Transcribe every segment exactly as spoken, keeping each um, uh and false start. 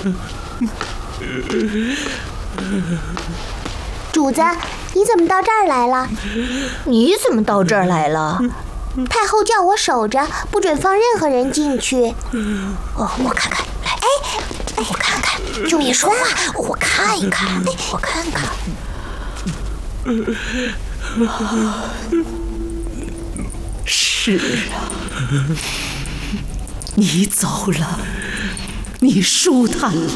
主子，你怎么到这儿来了？ 你怎么到这儿来了？ 太后叫我守着，不准放任何人进去。 哦，我看看，来，哎，我看看，就别说话，我看一看，我看看。是啊，你走了，你舒坦了，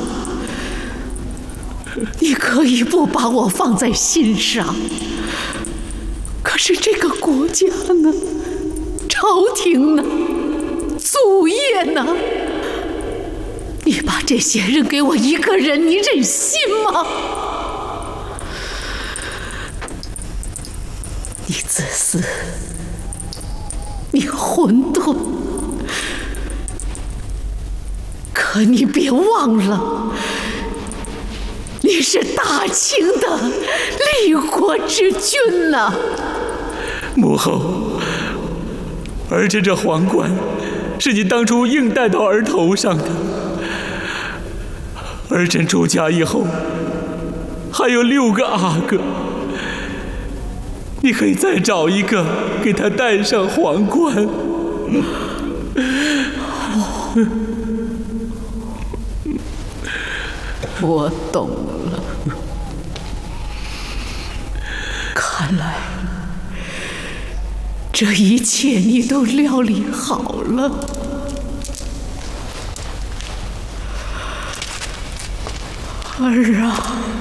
你可以不把我放在心上。可是这个国家呢？朝廷呢？祖业呢？你把这些扔给我一个人，你忍心吗？你自私，你混沌，可你别忘了，你是大清的立国之君呐！ 母后，儿臣这皇冠是你当初硬戴到儿头上的，儿臣出家以后还有六个阿哥，你可以再找一个给他戴上皇冠。 我懂了，看来这一切你都料理好了。儿啊！